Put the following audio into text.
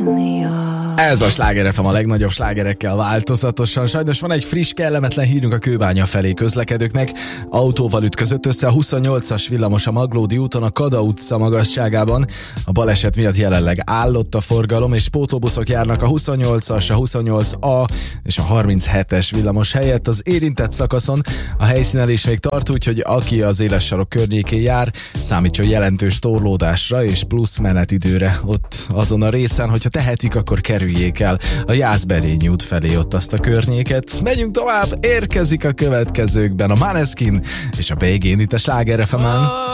Ez a Sláger FM a legnagyobb slágerekkel változatosan. Sajnos van egy friss, kellemetlen hírünk a Kőbánya felé közlekedőknek. Autóval ütközött össze a 28-as villamos a Maglódi úton a Kada utca magasságában. A baleset miatt jelenleg állott a forgalom, és pótlóbuszok járnak a 28-as, a 28A és a 37-es villamos helyett az érintett szakaszon. A helyszínen is még tart, úgyhogy aki az éles sarok környékén jár, számítson jelentős torlódásra és plusz menetidőre ott azon a részen, hogyha tehetik, akkor kerüljék el a Jászberényi út felé ott azt a környéket. Megyünk tovább, érkezik a következőkben a Måneskin és a BG itt a Sláger FM-en.